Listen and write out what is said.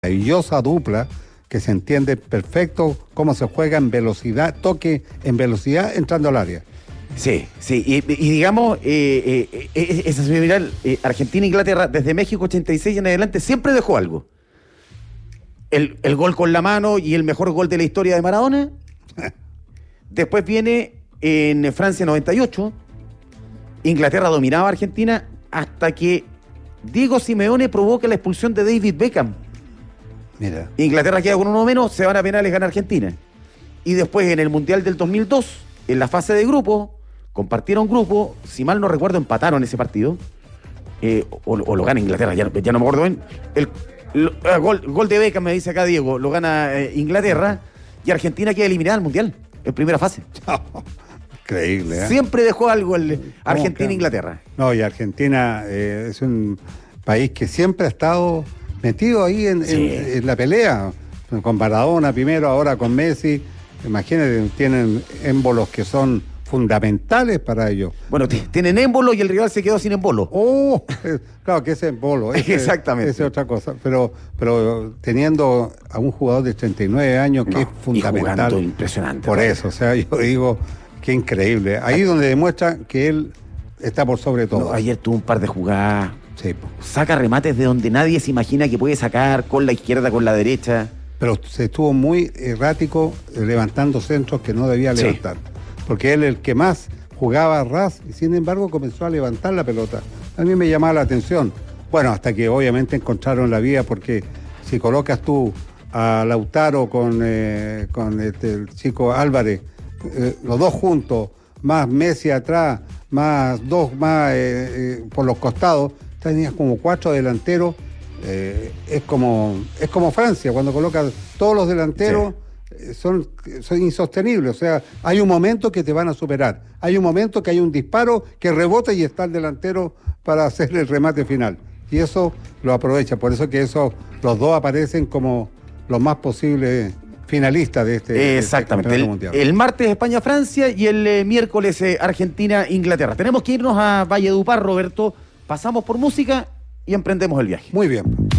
maravillosa dupla que se entiende perfecto cómo se juega en velocidad, toque en velocidad entrando al área. Sí, sí, y digamos, esa semifinal Argentina-Inglaterra, desde México 86 en adelante, siempre dejó algo. El gol con la mano y el mejor gol de la historia de Maradona. Después viene en Francia 98, Inglaterra dominaba a Argentina hasta que Diego Simeone provoca la expulsión de David Beckham. Mira. Inglaterra queda con uno menos, se van a penales, gana Argentina. Y después en el Mundial del 2002, en la fase de grupo, compartieron grupo, si mal no recuerdo empataron ese partido, o lo gana Inglaterra, ya no me acuerdo bien. El gol de Beckham, me dice acá Diego, lo gana Inglaterra, y Argentina queda eliminada del Mundial, en primera fase. Increíble, ¿eh? Siempre dejó algo el Argentina-Inglaterra. No, y Argentina es un país que siempre ha estado metido ahí en la pelea, con Maradona primero, ahora con Messi. Imagínate, tienen émbolos que son fundamentales para ellos. Bueno, tienen émbolo y el rival se quedó sin émbolo. Oh, claro que ese émbolo. Exactamente. Esa es otra cosa. Pero teniendo a un jugador de 39 años que es fundamental. Y jugando impresionante. Por eso, o sea, yo digo, qué increíble. Ahí donde demuestra que él está por sobre todo. No, ayer tuvo un par de jugadas. Sí. Saca remates de donde nadie se imagina que puede sacar, con la izquierda, con la derecha. Pero se estuvo muy errático levantando centros que no debía levantar. Porque él el que más jugaba a ras y sin embargo comenzó a levantar la pelota. A mí me llamaba la atención. Bueno, hasta que obviamente encontraron la vía, porque si colocas tú a Lautaro con el chico Álvarez, los dos juntos, más Messi atrás, más dos más por los costados, tenías como 4 delanteros. Es como Francia, cuando coloca todos los delanteros, son insostenibles. O sea, hay un momento que te van a superar, hay un momento que hay un disparo que rebota y está el delantero para hacer el remate final, y eso lo aprovecha. Por eso que los dos aparecen como los más posibles finalistas de este campeonato mundial. El martes España-Francia y el miércoles Argentina-Inglaterra. Tenemos que irnos a Valledupar, Roberto. Pasamos por música y emprendemos el viaje. Muy bien.